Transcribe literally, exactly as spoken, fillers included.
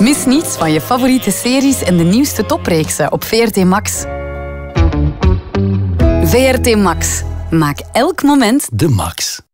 Mis niets van je favoriete series en de nieuwste topreeksen op V R T Max. V R T Max. Maak elk moment de max.